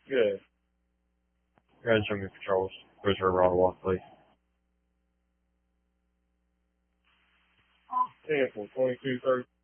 Good. Go ahead and show me controls. Where's her rod walk, please? Sample 2230.